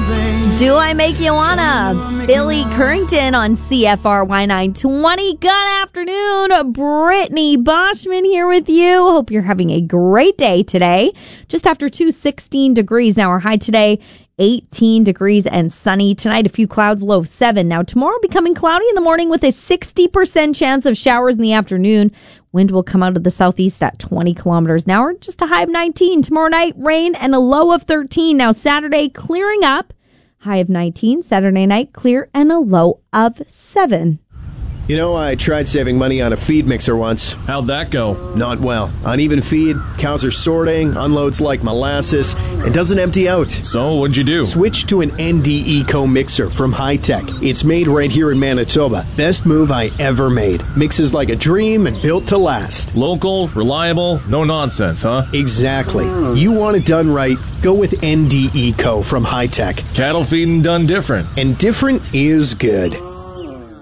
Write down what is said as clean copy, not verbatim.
Do I Make You Wanna? Billy Currington on CFRY 920. Good afternoon. Brittany Boschman here with you. Hope you're having a great day today. Just after 16 degrees. Now our high today, 18 degrees and sunny. Tonight, a few clouds, low 7. Now tomorrow, becoming cloudy in the morning with a 60% chance of showers in the afternoon. Wind will come out of the southeast at 20 kilometers an hour, just a high of 19. Tomorrow night, rain and a low of 13. Now Saturday, clearing up, high of 19. Saturday night, clear and a low of 7. You know, I tried saving money on a feed mixer once. How'd that go? Not well. Uneven feed, cows are sorting, unloads like molasses, and doesn't empty out. So, what'd you do? Switch to an ND Eco mixer from Hi-Tech. It's made right here in Manitoba. Best move I ever made. Mixes like a dream and built to last. Local, reliable, no nonsense, huh? Exactly. You want it done right, go with ND Eco from Hi-Tech. Cattle feeding done different. And different is good.